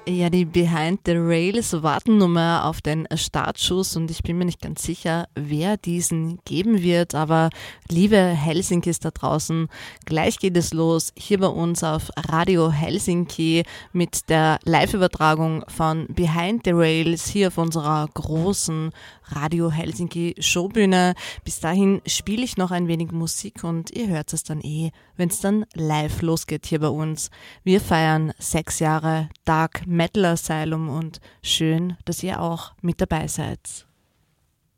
Ja, die Behind the Rails warten nur mal auf den Startschuss und ich bin mir nicht ganz sicher, wer diesen geben wird, aber liebe Helsinkis da draußen, gleich geht es los hier bei uns auf Radio Helsinki mit der Live-Übertragung von Behind the Rails hier auf unserer großen Radio Helsinki Showbühne. Bis dahin spiele ich noch ein wenig Musik und ihr hört es dann wenn es dann live losgeht hier bei uns. Wir feiern 6 Jahre Dark Metal Asylum und schön, dass ihr auch mit dabei seid.